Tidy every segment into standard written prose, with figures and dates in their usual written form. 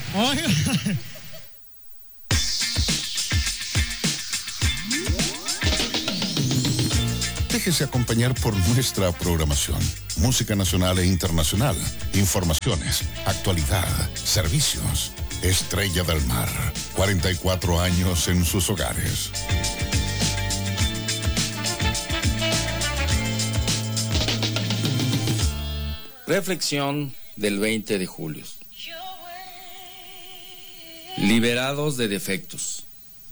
Oiga. Déjese acompañar por nuestra programación. Música nacional e internacional, informaciones, actualidad, servicios. Estrella del Mar, 44 años en sus hogares. Reflexión del 20 de julio. Liberados de defectos.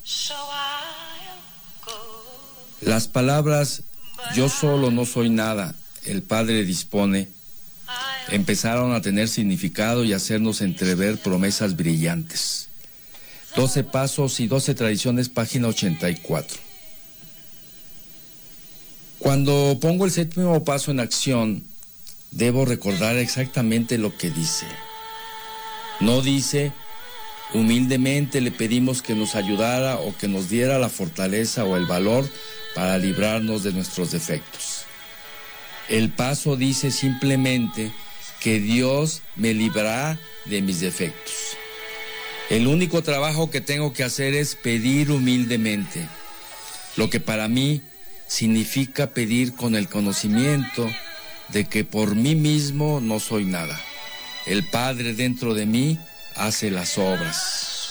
Las palabras "yo solo no soy nada, el Padre dispone" empezaron a tener significado y hacernos entrever promesas brillantes. 12 pasos y 12 tradiciones, página 84. Cuando pongo el séptimo paso en acción, debo recordar exactamente lo que dice. No dice: humildemente le pedimos que nos ayudara o que nos diera la fortaleza o el valor para librarnos de nuestros defectos. El paso dice simplemente que Dios me librará de mis defectos. El único trabajo que tengo que hacer es pedir humildemente, lo que para mí significa pedir con el conocimiento de que por mí mismo no soy nada. El Padre dentro de mí hace las obras.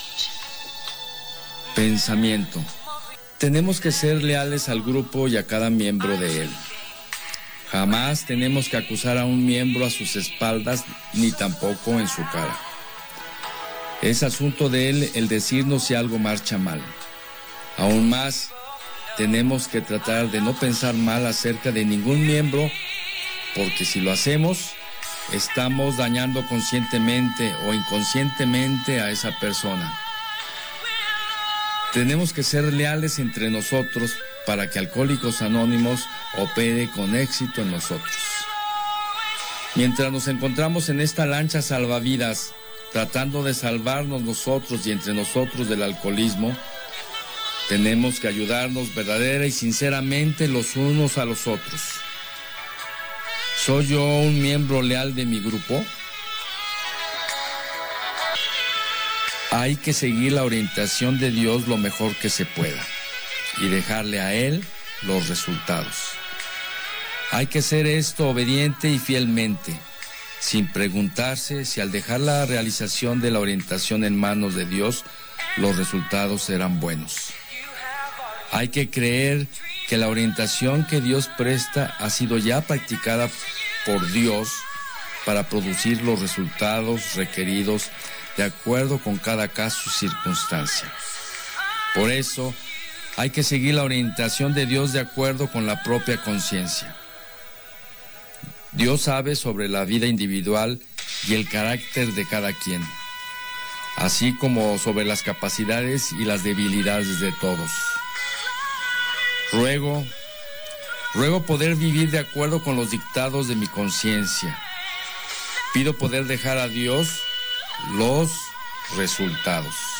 Pensamiento. Tenemos que ser leales al grupo y a cada miembro de él. Jamás tenemos que acusar a un miembro a sus espaldas, ni tampoco en su cara. Es asunto de él el decirnos si algo marcha mal. Aún más, tenemos que tratar de no pensar mal acerca de ningún miembro, porque si lo hacemos, estamos dañando conscientemente o inconscientemente a esa persona. Tenemos que ser leales entre nosotros para que Alcohólicos Anónimos opere con éxito en nosotros. Mientras nos encontramos en esta lancha salvavidas, tratando de salvarnos nosotros y entre nosotros del alcoholismo, tenemos que ayudarnos verdadera y sinceramente los unos a los otros. ¿Soy yo un miembro leal de mi grupo? Hay que seguir la orientación de Dios lo mejor que se pueda y dejarle a Él los resultados. Hay que hacer esto obediente y fielmente, sin preguntarse si al dejar la realización de la orientación en manos de Dios, los resultados serán buenos. Hay que creer que la orientación que Dios presta ha sido ya practicada por Dios para producir los resultados requeridos de acuerdo con cada caso y circunstancia. Por eso, hay que seguir la orientación de Dios de acuerdo con la propia conciencia. Dios sabe sobre la vida individual y el carácter de cada quien, así como sobre las capacidades y las debilidades de todos. Ruego poder vivir de acuerdo con los dictados de mi conciencia. Pido poder dejar a Dios los resultados.